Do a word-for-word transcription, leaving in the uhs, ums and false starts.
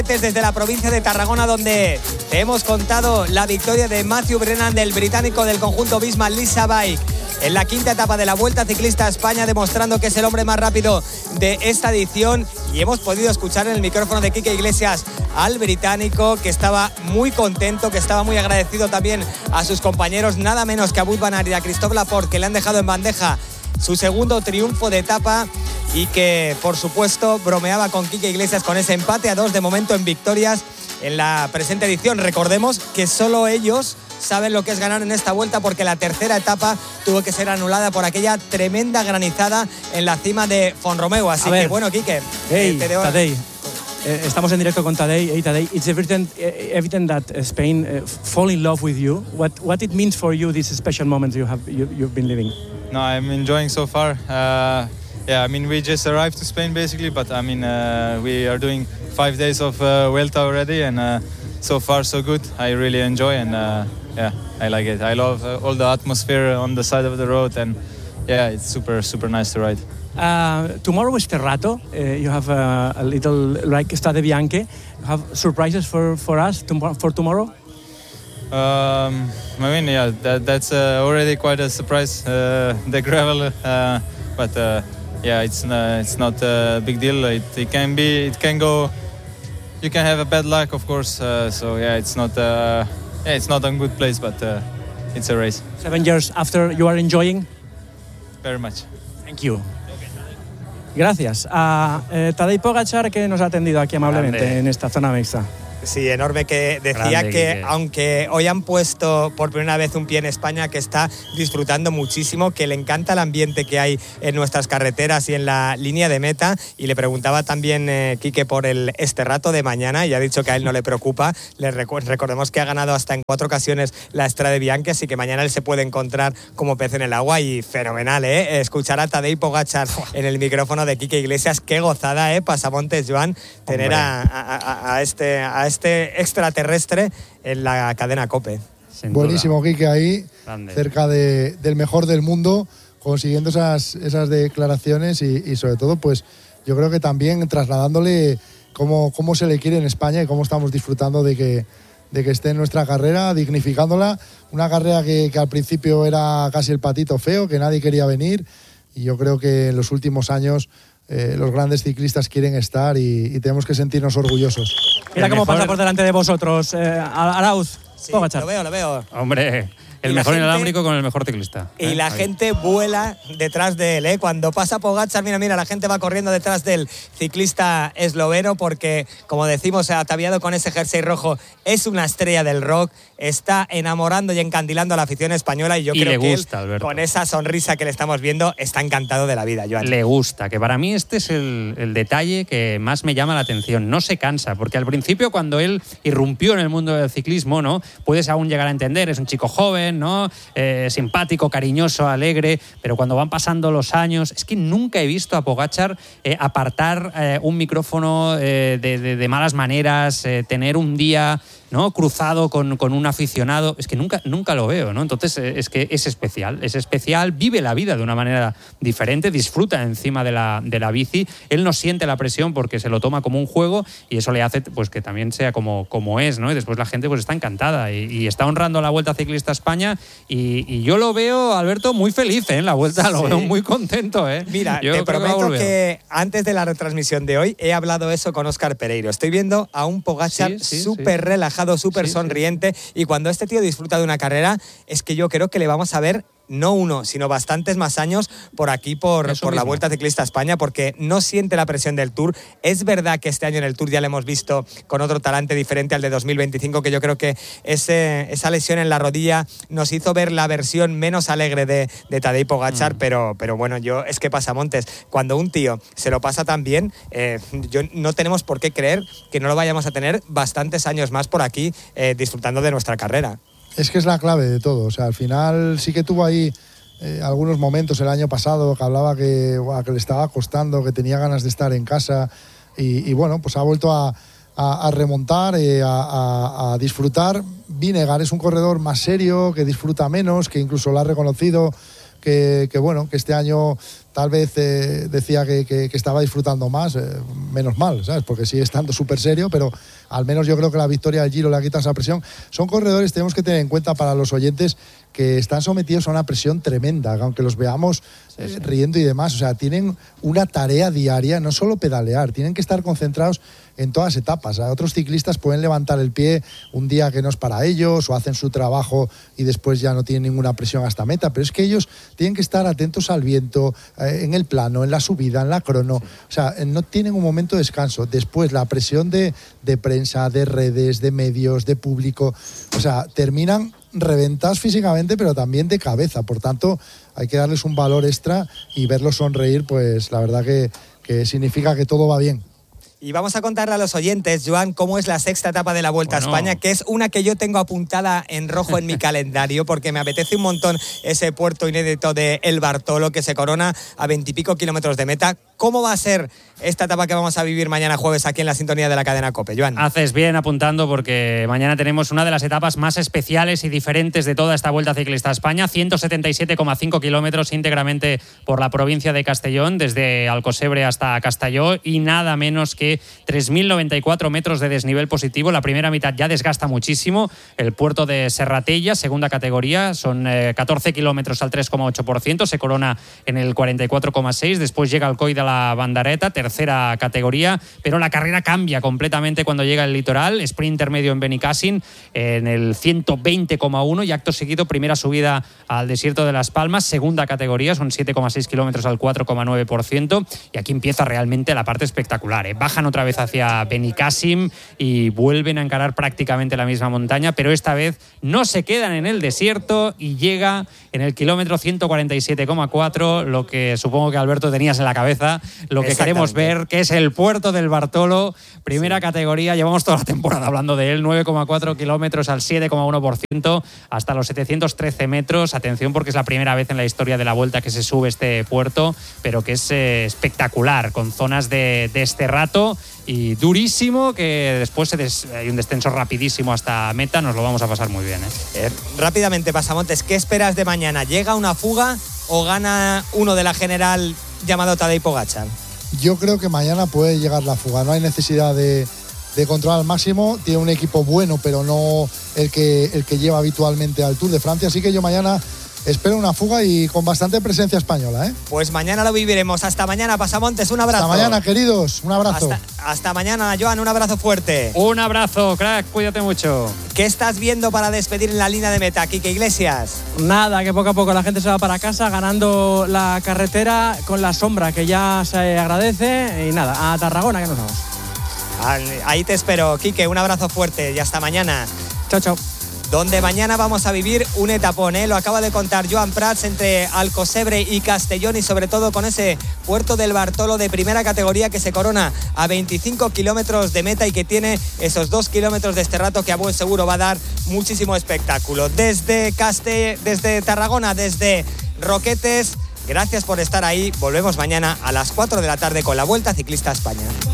Desde la provincia de Tarragona, donde te hemos contado la victoria de Matthew Brennan, del británico del conjunto Visma Lease a Bike, en la quinta etapa de la Vuelta Ciclista a España, demostrando que es el hombre más rápido de esta edición. Y hemos podido escuchar en el micrófono de Quique Iglesias al británico, que estaba muy contento, que estaba muy agradecido también a sus compañeros, nada menos que a Wout van Aert y a Christophe Laporte, que le han dejado en bandeja su segundo triunfo de etapa, y que por supuesto bromeaba con Quique Iglesias con ese empate a dos de momento en victorias en la presente edición. Recordemos que solo ellos saben lo que es ganar en esta vuelta, porque la tercera etapa tuvo que ser anulada por aquella tremenda granizada en la cima de Font-Romeu. Así que bueno, Quique, hey, eh, te debo... Tadej, eh, estamos en directo con Tadej. Hey, Tadej, it's evident, evident that Spain uh, fall in love with you. What what it means for you, these special moments you have you, you've been living? No, I'm enjoying so far. Uh, yeah, I mean, we just arrived to Spain basically, but I mean, uh, we are doing five days of uh, Vuelta already, and uh, so far so good. I really enjoy, and uh, yeah, I like it. I love uh, all the atmosphere on the side of the road, and yeah, it's super, super nice to ride. Uh, tomorrow is Terrato. Uh, you have uh, a little, like Strade Bianche. You have surprises for, for us to, for tomorrow? Um, I mean, yeah, that, that's uh, already quite a surprise, uh, the gravel, uh, but uh, yeah, it's uh, it's not a big deal. It, it can be, it can go. You can have a bad luck, of course. Uh, so yeah, it's not, uh, yeah, it's not a good place, but uh, it's a race. Seven years after, you are enjoying? Very much. Thank you. Gracias a eh, Tadej Pogačar, que nos ha atendido aquí amablemente Grande. En esta zona mixta. Sí, enorme, que decía Grande, que Quique. Aunque hoy han puesto por primera vez un pie en España, que está disfrutando muchísimo, que le encanta el ambiente que hay en nuestras carreteras y en la línea de meta. Y le preguntaba también eh, Quique por el este rato de mañana, y ha dicho que a él no le preocupa. Le recu- recordemos que ha ganado hasta en cuatro ocasiones la Strade Bianche, así que mañana él se puede encontrar como pez en el agua. Y fenomenal, ¿eh? Escuchar a Tadej Pogačar en el micrófono de Quique Iglesias. Qué gozada, ¿eh? Pasamontes, Joan, tener a, a, a este... A este extraterrestre en la cadena COPE. Buenísimo, Quique, ahí Grande. cerca de, del mejor del mundo, consiguiendo esas, esas declaraciones y, y sobre todo, pues yo creo que también trasladándole cómo, cómo se le quiere en España y cómo estamos disfrutando de que, de que esté en nuestra carrera, dignificándola. Una carrera que, que al principio era casi el patito feo, que nadie quería venir, y yo creo que en los últimos años Eh, los grandes ciclistas quieren estar y, y tenemos que sentirnos orgullosos. Mira cómo pasa por delante de vosotros, eh, Arauz. Sí, lo veo, lo veo. Hombre, el mejor gente, inalámbrico con el mejor ciclista. Y ¿eh? la Ahí. gente vuela detrás de él, ¿eh? Cuando pasa Pogačar, mira, mira, la gente va corriendo detrás del ciclista esloveno, porque, como decimos, ataviado con ese jersey rojo, es una estrella del rock, está enamorando y encandilando a la afición española, y yo y creo le que gusta, él, Alberto. con esa sonrisa que le estamos viendo, está encantado de la vida, Joan. Le gusta, que para mí este es el, el detalle que más me llama la atención. No se cansa, porque al principio, cuando él irrumpió en el mundo del ciclismo, ¿no? Puedes aún llegar a entender, es un chico joven, ¿no? Eh, simpático, cariñoso, alegre, pero cuando van pasando los años, es que nunca he visto a Pogačar eh, apartar eh, un micrófono eh, de, de, de malas maneras, eh, tener un día, ¿no?, cruzado con, con un aficionado. Es que nunca, nunca lo veo, ¿no? Entonces eh, es que es especial, es especial, vive la vida de una manera diferente, disfruta encima de la, de la bici. Él no siente la presión porque se lo toma como un juego, y eso le hace pues que también sea como, como es, ¿no? Y después la gente pues está encantada y, y está honrando la Vuelta Ciclista a España, y, y yo lo veo, Alberto, muy feliz, ¿eh? En la Vuelta, sí. Lo veo muy contento, ¿eh? Mira, yo te prometo que, que antes de la retransmisión de hoy he hablado eso con Óscar Pereiro. Estoy viendo a un Pogačar súper sí, sí, sí. relajado, súper sí, sonriente, sí. Y cuando este tío disfruta de una carrera, es que yo creo que le vamos a ver no uno, sino bastantes más años por aquí, por, por la Vuelta Ciclista a España, porque no siente la presión del Tour. Es verdad que este año en el Tour ya le hemos visto con otro talante diferente al de dos mil veinticinco, que yo creo que ese, esa lesión en la rodilla nos hizo ver la versión menos alegre de, de Tadej Pogačar, mm. pero, pero bueno, yo es que Pasamontes, cuando un tío se lo pasa tan bien, eh, yo no tenemos por qué creer que no lo vayamos a tener bastantes años más por aquí eh, disfrutando de nuestra carrera. Es que es la clave de todo. O sea, al final sí que tuvo ahí eh, algunos momentos el año pasado que hablaba que, bueno, que le estaba costando, que tenía ganas de estar en casa, y, y bueno, pues ha vuelto a, a, a remontar, eh, a, a, a disfrutar. Vinegar es un corredor más serio, que disfruta menos, que incluso lo ha reconocido, que, que bueno, que este año tal vez eh, decía que, que, que estaba disfrutando más, eh, menos mal, ¿sabes? Porque sigue estando súper serio, pero al menos yo creo que la victoria del Giro le ha quitado esa presión. Son corredores, tenemos que tener en cuenta para los oyentes, que están sometidos a una presión tremenda, aunque los veamos eh, sí, sí. riendo y demás. O sea, tienen una tarea diaria, no solo pedalear, tienen que estar concentrados en todas etapas. A otros ciclistas pueden levantar el pie un día que no es para ellos, o hacen su trabajo y después ya no tienen ninguna presión hasta meta, pero es que ellos tienen que estar atentos al viento, eh, en el plano, en la subida, en la crono. Sí. O sea, no tienen un momento de descanso. Después la presión de, de prensa, de redes, de medios, de público, o sea, terminan reventados físicamente, pero también de cabeza. Por tanto, hay que darles un valor extra y verlos sonreír, pues la verdad que, que significa que todo va bien. Y vamos a contarle a los oyentes, Joan, cómo es la sexta etapa de la Vuelta bueno. a España, que es una que yo tengo apuntada en rojo en mi calendario, porque me apetece un montón ese puerto inédito de El Bartolo, que se corona a veintipico kilómetros de meta. ¿Cómo va a ser esta etapa que vamos a vivir mañana jueves aquí en la sintonía de la cadena COPE, Joan? Haces bien apuntando, porque mañana tenemos una de las etapas más especiales y diferentes de toda esta Vuelta Ciclista a España, ciento setenta y siete coma cinco kilómetros íntegramente por la provincia de Castellón, desde Alcosebre hasta Castelló, y nada menos que tres mil noventa y cuatro metros de desnivel positivo. La primera mitad ya desgasta muchísimo. El puerto de Serratella, segunda categoría, son eh, catorce kilómetros al tres coma ocho por ciento, se corona en el cuarenta y cuatro coma seis. Después llega Alcoy de la Bandareta, tercera categoría, pero la carrera cambia completamente cuando llega el litoral. Sprint intermedio en Benicàssim en el ciento veinte coma uno, y acto seguido primera subida al desierto de Las Palmas, segunda categoría, son siete coma seis kilómetros al cuatro coma nueve por ciento, y aquí empieza realmente la parte espectacular, ¿eh? Bajan otra vez hacia Benicàssim y vuelven a encarar prácticamente la misma montaña, pero esta vez no se quedan en el desierto y llega en el kilómetro ciento cuarenta y siete coma cuatro, lo que supongo que Alberto tenías en la cabeza, lo que queremos ver, que es el puerto del Bartolo, primera sí. categoría, llevamos toda la temporada hablando de él, nueve coma cuatro kilómetros al siete coma uno por ciento, hasta los setecientos trece metros. Atención, porque es la primera vez en la historia de la Vuelta que se sube este puerto, pero que es eh, espectacular, con zonas de desterrato y durísimo, que después se des, hay un descenso rapidísimo hasta meta. Nos lo vamos a pasar muy bien, ¿eh? Eh, rápidamente, Pasamontes, ¿qué esperas de mañana? ¿Llega una fuga o gana uno de la general llamado Tadej Pogačar? Yo creo que mañana puede llegar la fuga, no hay necesidad de, de controlar al máximo. Tiene un equipo bueno, pero no el que, el que lleva habitualmente al Tour de Francia, así que yo mañana espero una fuga y con bastante presencia española, ¿eh? Pues mañana lo viviremos. Hasta mañana, Pasamontes, un abrazo. Hasta mañana, queridos, un abrazo. Hasta, hasta mañana, Joan, un abrazo fuerte. Un abrazo, crack, cuídate mucho. ¿Qué estás viendo para despedir en la línea de meta, Quique Iglesias? Nada, que poco a poco la gente se va para casa ganando la carretera con la sombra, que ya se agradece. Y nada, a Tarragona que nos vamos. Ahí te espero, Quique, un abrazo fuerte y hasta mañana. Chao, chao. Donde mañana vamos a vivir un etapón, ¿eh? Lo acaba de contar Joan Prats, entre Alcosebre y Castellón, y sobre todo con ese puerto del Bartolo de primera categoría que se corona a veinticinco kilómetros de meta y que tiene esos dos kilómetros de este rato que a buen seguro va a dar muchísimo espectáculo. Desde, Caste, desde Tarragona, desde Roquetes, gracias por estar ahí. Volvemos mañana a las cuatro de la tarde con la Vuelta Ciclista a España.